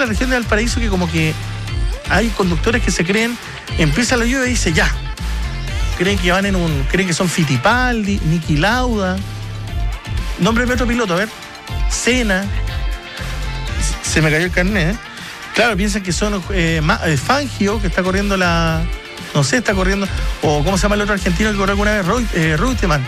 la región de Valparaíso que como que hay conductores que se creen, empieza la lluvia y dice ya. Creen que son Fittipaldi, Niki Lauda. Nombre de otro piloto, a ver. Senna. Se me cayó el carnet, ¿eh? Claro, piensan que son Fangio, que está corriendo no sé, está corriendo. O ¿cómo se llama el otro argentino que corrió alguna vez? Reutemann.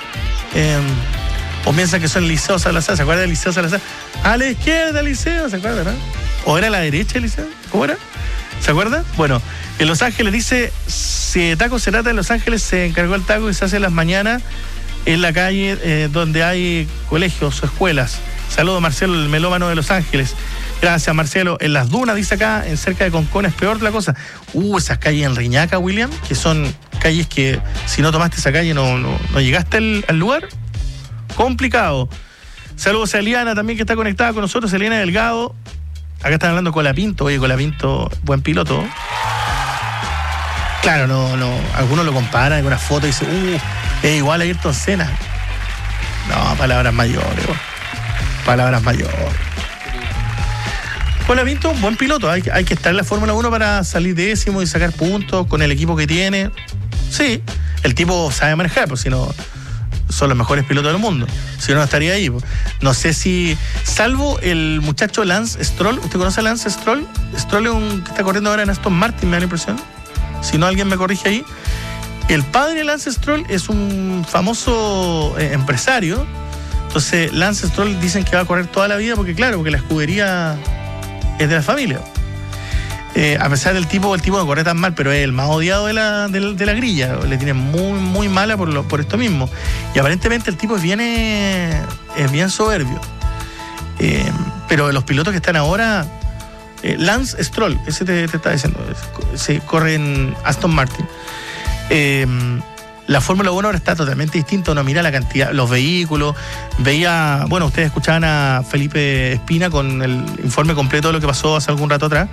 O piensan que son Liceo Salazar. ¿Se acuerdan de Liceo Salazar? A la izquierda, Liceo, ¿se acuerdan, no? ¿O era a la derecha, Liceo? ¿Cómo era? ¿Se acuerdan? Bueno, en Los Ángeles dice, si de taco se trata, en Los Ángeles se encargó el taco y se hace en las mañanas en la calle donde hay colegios o escuelas. Saludos, Marcelo, el melómano de Los Ángeles. Gracias, Marcelo. En las dunas, dice acá, en cerca de Concón, es peor la cosa. Esas calles en Reñaca, William, que son calles que si no tomaste esa calle no llegaste al lugar. Complicado. Saludos a Eliana también, que está conectada con nosotros, Eliana Delgado. Acá están hablando Colapinto. Oye, Colapinto, buen piloto. Claro, no. Algunos lo comparan con una foto y dicen, es igual a Ayrton Senna. No, palabras mayores. Palabras mayores. Colapinto, buen piloto. Hay que estar en la Fórmula 1 para salir décimo y sacar puntos con el equipo que tiene. Sí, el tipo sabe manejar, pues si no, son los mejores pilotos del mundo. Si no estaría ahí. No sé si, salvo el muchacho Lance Stroll. ¿Usted conoce a Lance Stroll? Stroll es un que está corriendo ahora en Aston Martin, me da la impresión. Si no, alguien me corrige ahí. El padre de Lance Stroll es un famoso empresario. Entonces Lance Stroll dicen que va a correr toda la vida porque la escudería es de la familia. A pesar del tipo, el tipo no corre tan mal, pero es el más odiado de la grilla. Le tiene muy, muy mala por esto mismo. Y aparentemente el tipo es bien soberbio. Pero de los pilotos que están ahora, Lance Stroll, ese te está diciendo, se corre en Aston Martin. La Fórmula 1 ahora está totalmente distinta. Uno mira la cantidad, los vehículos. Ustedes escuchaban a Felipe Espina con el informe completo de lo que pasó hace algún rato atrás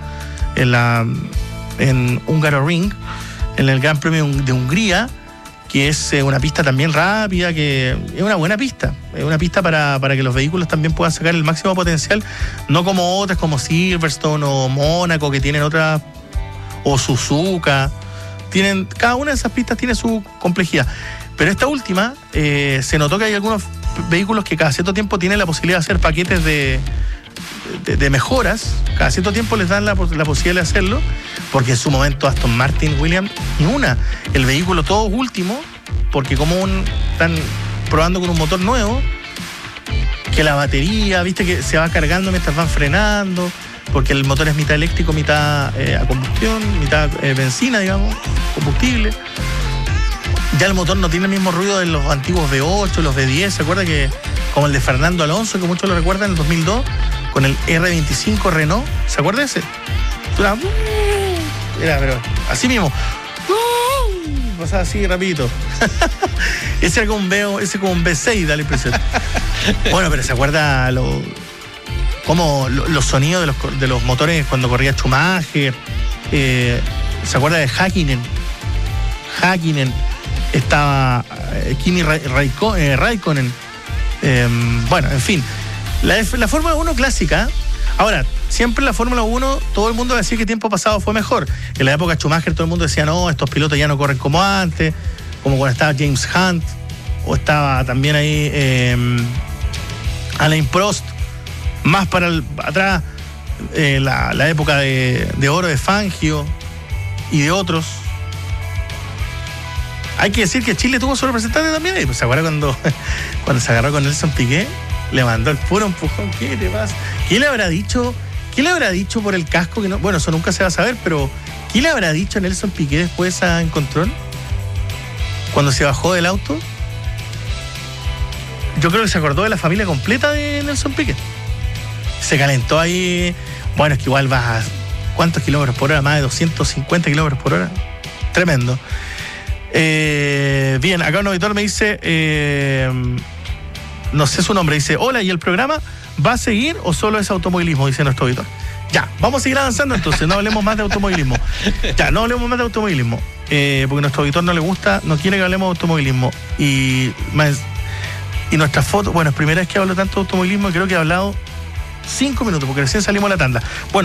en Hungaroring, en el Gran Premio de Hungría, que es una pista también rápida, que es una buena pista. Es una pista para que los vehículos también puedan sacar el máximo potencial, no como otras como Silverstone o Mónaco, que tienen otras, o Suzuka. Cada una de esas pistas tiene su complejidad. Pero esta última, se notó que hay algunos vehículos que cada cierto tiempo tienen la posibilidad de hacer paquetes de mejoras. Cada cierto tiempo les dan la posibilidad de hacerlo, porque en su momento Aston Martin, William, el vehículo todo último, porque están probando con un motor nuevo, que la batería, viste que se va cargando mientras van frenando, porque el motor es mitad eléctrico, mitad a combustión, mitad benzina, digamos, combustible. Ya el motor no tiene el mismo ruido de los antiguos V8, los V10, ¿se acuerda que como el de Fernando Alonso, que muchos lo recuerdan, en el 2002, con el R25 Renault? ¿Se acuerda ese? Era, pero así mismo. Pasaba así rapidito. Ese era como un V6, da la impresión. Bueno, pero ¿se acuerda como los sonidos de los motores cuando corría Schumacher? ¿Se acuerda de Häkkinen? Estaba Kimi Raikkonen. Bueno, en fin. La Fórmula 1 clásica. Ahora, siempre en la Fórmula 1 todo el mundo va a decir que tiempo pasado fue mejor. En la época de Schumacher todo el mundo decía, no, estos pilotos ya no corren como antes, como cuando estaba James Hunt, o estaba también ahí Alain Prost, más para atrás, la época de oro de Fangio y de otros. Hay que decir que Chile tuvo su representante también. Pues, ¿se acuerda cuando se agarró con Nelson Piquet? Le mandó el puro empujón. ¿Qué te pasa? ¿Qué le habrá dicho por el casco? Que no, bueno, eso nunca se va a saber, pero ¿qué le habrá dicho a Nelson Piquet después de esa encontrón? Cuando se bajó del auto. Yo creo que se acordó de la familia completa de Nelson Piquet. Se calentó ahí. Bueno, es que igual vas a ¿cuántos kilómetros por hora? Más de 250 kilómetros por hora. Tremendo. Bien, acá un auditor me dice, no sé su nombre, dice, hola, ¿y el programa va a seguir o solo es automovilismo? Dice nuestro auditor. Ya, vamos a seguir avanzando entonces, no hablemos más de automovilismo. Ya, no hablemos más de automovilismo, porque a nuestro auditor no le gusta, no quiere que hablemos de automovilismo. Y nuestra foto, bueno, es primera vez que hablo tanto de automovilismo y creo que he hablado 5 minutos, porque recién salimos a la tanda. Bueno.